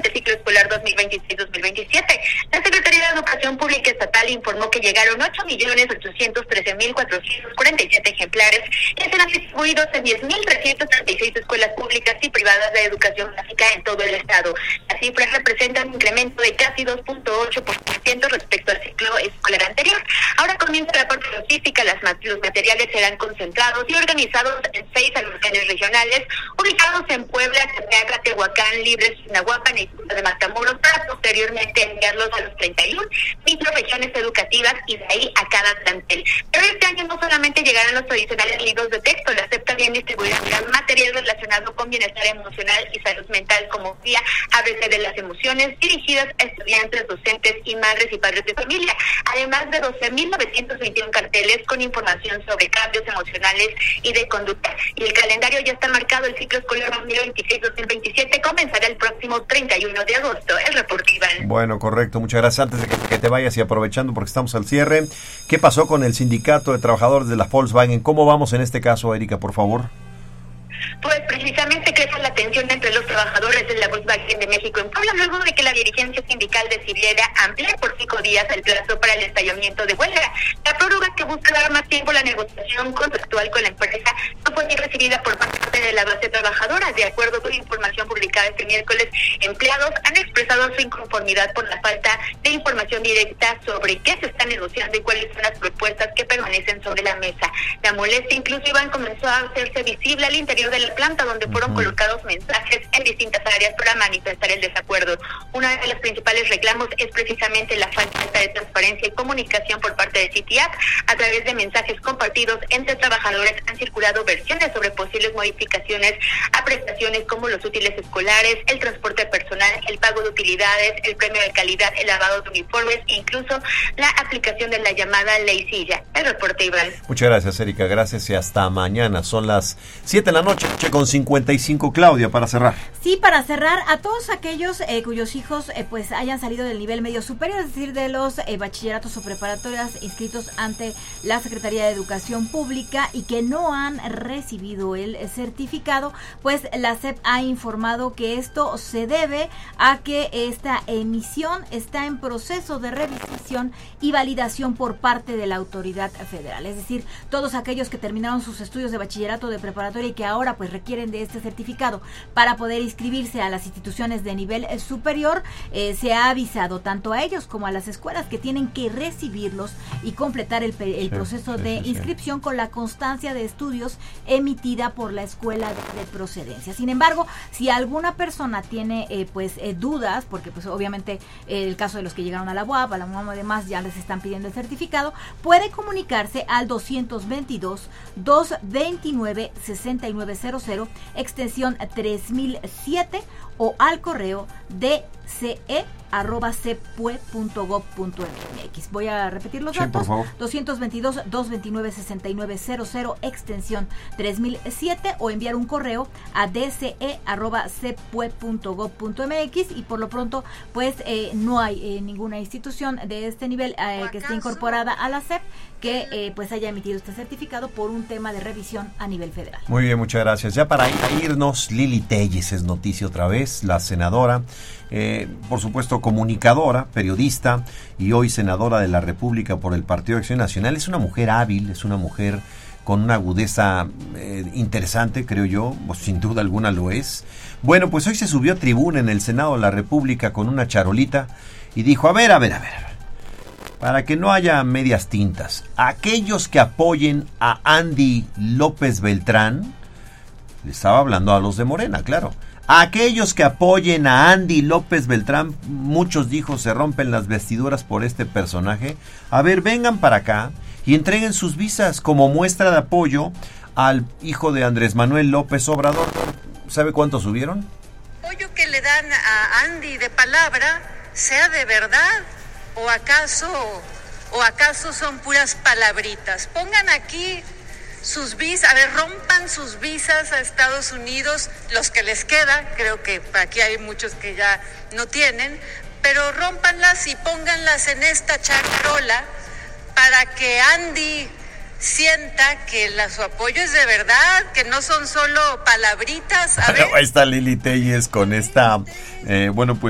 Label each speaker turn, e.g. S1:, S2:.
S1: durante el ciclo escolar 2026-2027. La Secretaría de Educación Pública Estatal informó que llegaron 8.813.447 ejemplares que serán distribuidos en 10.336 escuelas públicas y privadas de educación básica en todo el estado. Las cifras representan un incremento de casi 2.8% respecto al ciclo escolar anterior. Ahora comienza la parte logística. Los materiales serán concentrados y organizados en 6 almacenes regionales ubicados en Puebla, Tepeaca, Tehuacán, Libres, Chignahuapan y Punta de Matamoros, para posteriormente enviarlos a los 31 microrregiones educativas y de ahí a cada plantel. Pero este año no solamente llegarán los tradicionales libros de texto, la SEP también distribuirá material relacionado con bienestar emocional y salud mental, como guía ABC de las emociones, dirigidas a estudiantes, docentes y madres y padres de familia, además de 12.921 carteles con información sobre cambios emocionales y de conducta. Y el calendario ya está marcado. El ciclo escolar 2026-2027 comenzará el próximo 31 de agosto. El reporte, Iván.
S2: Bueno, correcto. Muchas gracias. Antes de que te vayas y aprovechando porque estamos al cierre, ¿qué pasó con el sindicato de trabajadores de la Volkswagen? ¿Cómo vamos en este caso, Erika, por favor?
S1: Pues precisamente crece la tensión entre los trabajadores de la Volkswagen de México en Puebla, luego de que la dirigencia sindical decidiera ampliar por 5 días el plazo para el estallamiento de huelga. La prórroga, que busca dar más tiempo a la negociación contractual con la empresa, no fue bien recibida por parte de la base trabajadora. De acuerdo con información publicada este miércoles, empleados han expresado su inconformidad por la falta de información directa sobre qué se está negociando y cuáles son las propuestas que permanecen sobre la mesa. La molestia incluso, Iván, comenzó a hacerse visible al interior de la planta, donde fueron colocados mensajes en distintas áreas para manifestar el desacuerdo. Uno de los principales reclamos es precisamente la falta de transparencia y comunicación por parte de CITIAC. A través de mensajes compartidos entre trabajadores han circulado versiones sobre posibles modificaciones a prestaciones como los útiles escolares, el transporte personal, el pago de utilidades, el premio de calidad, el lavado de uniformes e incluso la aplicación de la llamada ley silla. El reporte, Iván.
S2: Muchas gracias, Erika. Gracias y hasta mañana. Son las 7 de la noche con 55. Claudia, para cerrar.
S3: Sí, para cerrar, a todos aquellos cuyos hijos pues hayan salido del nivel medio superior, es decir, de los bachilleratos o preparatorias inscritos ante la Secretaría de Educación Pública y que no han recibido el certificado, pues la SEP ha informado que esto se debe a que esta emisión está en proceso de revisión y validación por parte de la autoridad federal. Es decir, todos aquellos que terminaron sus estudios de bachillerato, de preparatoria y que ahora pues requieren de este certificado para poder inscribirse a las instituciones de nivel superior, se ha avisado tanto a ellos como a las escuelas que tienen que recibirlos y completar el proceso de inscripción con la constancia de estudios emitida por la escuela de procedencia. Sin embargo, si alguna persona tiene dudas, porque pues obviamente el caso de los que llegaron a la UAP, a la UAM además ya les están pidiendo el certificado, puede comunicarse al 222-229-6900, extensión 3007 o al correo dce@cepue.gov.mx. Voy a repetir los datos. 222-229-6900, extensión 3007, o enviar un correo a dce@cepue.gov.mx. y por lo pronto pues no hay ninguna institución de este nivel que esté incorporada a la SEP que pues haya emitido este certificado por un tema de revisión a nivel federal.
S2: Muy bien, muchas gracias. Ya para irnos, Lili Telles es noticia otra vez, la senadora, por supuesto comunicadora, periodista y hoy senadora de la República por el Partido de Acción Nacional. Es una mujer hábil, es una mujer con una agudeza interesante, creo yo, pues sin duda alguna lo es. Bueno, pues hoy se subió a tribuna en el Senado de la República con una charolita y dijo, a ver, para que no haya medias tintas, aquellos que apoyen a Andy López Beltrán, le estaba hablando a los de Morena, claro, aquellos que apoyen a Andy López Beltrán, muchos dijo, se rompen las vestiduras por este personaje, a ver, vengan para acá y entreguen sus visas como muestra de apoyo al hijo de Andrés Manuel López Obrador. ¿Sabe cuánto subieron?
S4: Apoyo que le dan a Andy de palabra, sea de verdad, o acaso son puras palabritas. Pongan aquí sus visas, a ver, rompan sus visas a Estados Unidos, los que les queda, creo que aquí hay muchos que ya no tienen, pero rómpanlas y pónganlas en esta charola para que Andy sienta que su apoyo es de verdad, que no son solo palabritas. A ver.
S2: Ahí está Lili Telles con esta, bueno, pues